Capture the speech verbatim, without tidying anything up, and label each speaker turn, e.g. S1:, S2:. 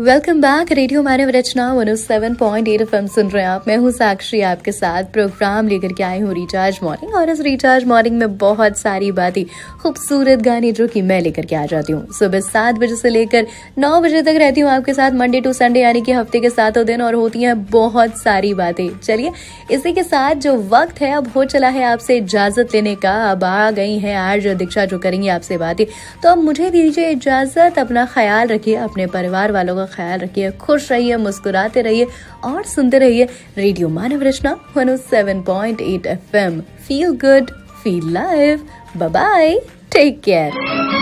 S1: Welcome back. Radio मानव रचना one O seven point eight F M सुन रहे हैं आप। मैं हूँ साक्षी, आपके साथ प्रोग्राम लेकर के आई हूँ रिचार्ज मॉर्निंग। और इस रिचार्ज मॉर्निंग में बहुत सारी बातें, खूबसूरत गाने जो कि मैं लेकर के आ जाती हूँ। सुबह सात बजे से लेकर नौ बजे तक रहती हूँ आपके साथ, मंडे टू संडे, यानी कि हफ्ते के सातों दिन, और होती हैं बहुत सारी बातें। चलिए इसी के साथ जो वक्त है अब हो चला है आपसे इजाजत लेने का। अब आ गई है आज दीक्षा जो करेंगी आपसे बातें। तो अब मुझे दीजिए इजाजत। अपना ख्याल रखिए, अपने परिवार वालों का ख्याल रखिए, खुश रहिए, मुस्कुराते रहिए और सुनते रहिए रेडियो मानव रचना one O seven point eight F M. Feel good, feel live. Bye bye, take care.